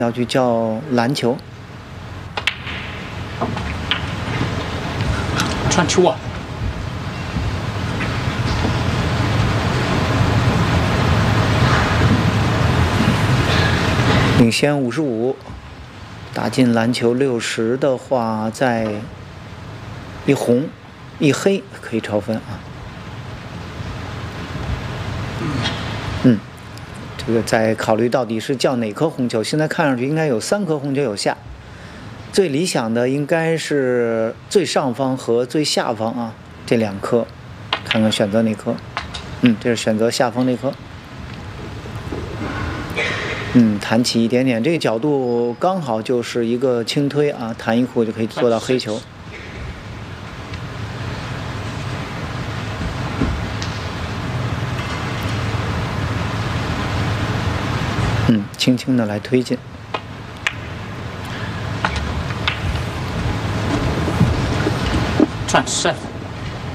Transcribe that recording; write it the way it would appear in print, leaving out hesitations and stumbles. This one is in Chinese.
道具叫篮球。 传球啊！ 领先55，打进篮球60的话，再一红一黑可以超分啊。这个再考虑到底是叫哪颗红球，现在看上去应该有3颗红球有下，最理想的应该是最上方和最下方啊，这2颗，看看选择哪颗。这是选择下方那颗。弹起一点点，这个角度刚好就是一个轻推啊，弹一库就可以做到黑球。轻轻的来推进。 转7。